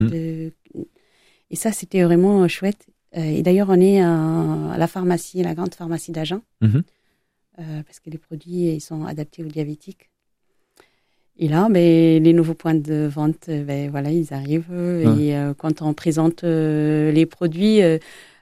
Et ça, c'était vraiment chouette. Et d'ailleurs, on est à la pharmacie, la grande pharmacie d'Agen, parce que les produits ils sont adaptés aux diabétiques. Et là, les nouveaux points de vente, voilà, ils arrivent. Et quand on présente les produits, et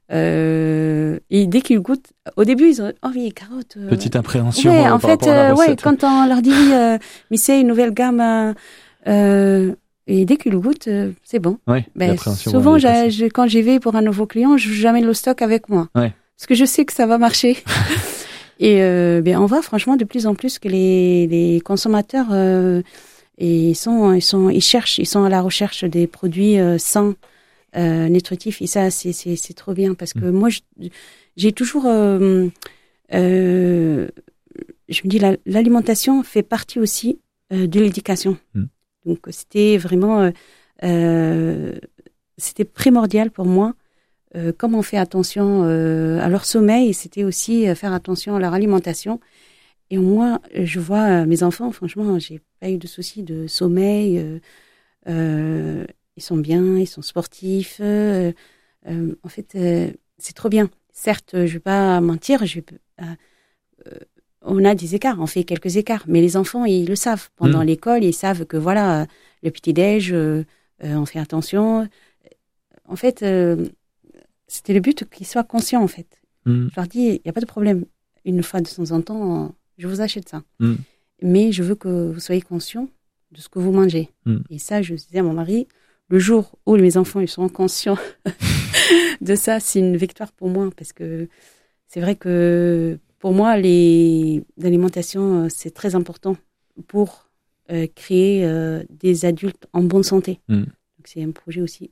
dès qu'ils goûtent, au début, ils ont oui, carottes. Petite appréhension. Ouais, en fait, quand on leur dit, mais c'est une nouvelle gamme. Et dès qu'ils le goûtent, c'est bon. Ouais, souvent, quand j'y vais pour un nouveau client, j'amène le stock avec moi. Ouais. Parce que je sais que ça va marcher. Et on voit franchement de plus en plus que les consommateurs ils sont à la recherche des produits sains, nutritifs. Et ça, c'est trop bien parce que moi, j'ai toujours, je me dis, l'alimentation fait partie aussi de l'éducation. Donc, c'était vraiment, c'était primordial pour moi. Comme on fait attention à leur sommeil, c'était aussi faire attention à leur alimentation. Et moi, je vois mes enfants, franchement, j'ai pas eu de soucis de sommeil. Ils sont bien, ils sont sportifs. En fait, c'est trop bien. Certes, je vais pas mentir, on a des écarts, on fait quelques écarts, mais les enfants, ils le savent. Pendant l'école, ils savent que voilà, le petit-déj, on fait attention. En fait, c'était le but qu'ils soient conscients, en fait. Je leur dis, il n'y a pas de problème. Une fois de temps en temps, je vous achète ça. Mais je veux que vous soyez conscients de ce que vous mangez. Et ça, je disais à mon mari, le jour où mes enfants ils seront conscients de ça, c'est une victoire pour moi. Parce que c'est vrai que pour moi, l'alimentation, c'est très important pour créer des adultes en bonne santé. Donc, c'est un projet aussi.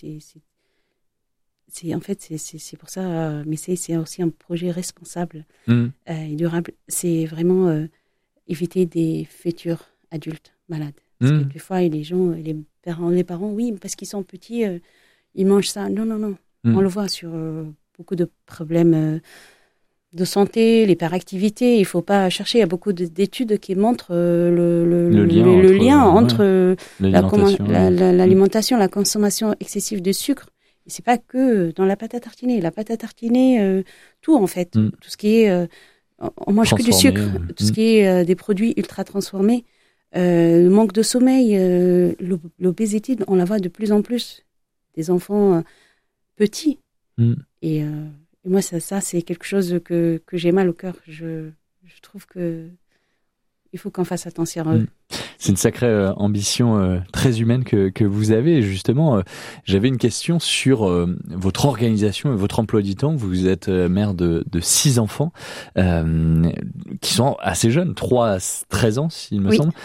C'est pour ça, mais c'est aussi un projet responsable et durable. C'est vraiment éviter des futurs adultes malades. Parce que des fois, les parents, oui, parce qu'ils sont petits, ils mangent ça. Non. On le voit sur beaucoup de problèmes de santé, l'hyperactivité. Il ne faut pas chercher. Il y a beaucoup d'études qui montrent le lien entre l'alimentation, la consommation excessive de sucre. Et c'est pas que dans la pâte à tartiner. La pâte à tartiner, tout en fait. Tout ce qui est, on mange que du sucre. Tout ce qui est des produits ultra transformés. Le manque de sommeil, l'obésité, on la voit de plus en plus. Des enfants petits. Et moi, ça c'est quelque chose que j'ai mal au cœur. Je trouve que il faut qu'on fasse attention à eux. C'est une sacrée ambition très humaine que vous avez. Et justement, j'avais une question sur votre organisation et votre emploi du temps. Vous êtes mère de 6 enfants qui sont assez jeunes, 3 à 13 ans, s'il me semble.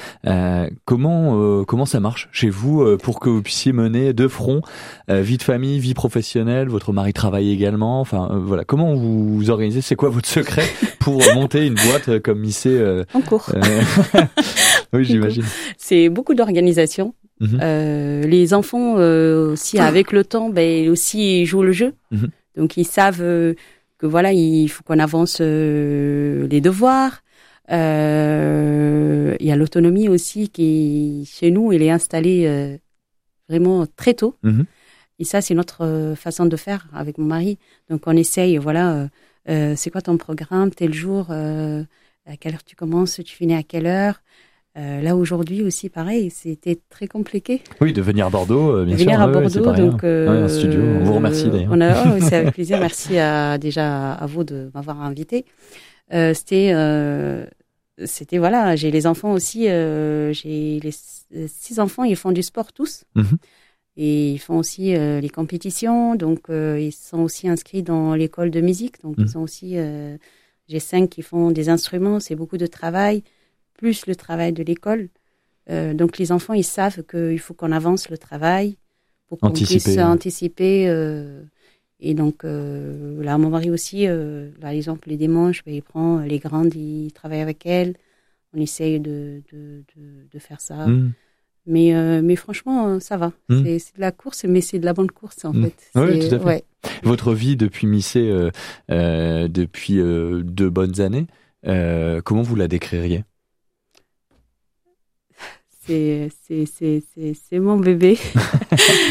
Comment ça marche chez vous pour que vous puissiez mener de front vie de famille, vie professionnelle? Votre mari travaille également. Enfin, voilà. Comment vous vous organisez? C'est quoi votre secret pour monter une boîte comme Missé En cours. Oui, j'imagine. C'est beaucoup d'organisation. Les enfants aussi, avec le temps, aussi ils jouent le jeu. Donc ils savent que voilà, il faut qu'on avance les devoirs. Il y a l'autonomie aussi qui, chez nous, elle est installée vraiment très tôt. Et ça, c'est notre façon de faire avec mon mari. Donc on essaye, voilà, c'est quoi ton programme, tel jour, à quelle heure tu commences, tu finis à quelle heure. Là, aujourd'hui aussi, pareil, c'était très compliqué. Oui, de venir à Bordeaux, bien sûr. Venir à Bordeaux, donc... un studio, on vous remercie d'ailleurs. C'est avec plaisir, merci déjà à vous de m'avoir invité. C'était, voilà, j'ai les enfants aussi, j'ai les 6 enfants, ils font du sport tous. Et ils font aussi les compétitions, donc ils sont aussi inscrits dans l'école de musique. Donc ils sont aussi, j'ai 5 qui font des instruments, c'est beaucoup de travail, plus le travail de l'école. Donc les enfants, ils savent qu'il faut qu'on avance le travail pour qu'on puisse anticiper. Et donc là, mon mari aussi, par exemple, les dimanches, il prend les grandes, il travaille avec elles. On essaye de faire ça. Mais franchement, ça va. C'est de la course, mais c'est de la bonne course, en fait. Oui, tout à fait. Ouais. Votre vie depuis Missé, depuis 2 bonnes années, comment vous la décririez? C'est mon bébé.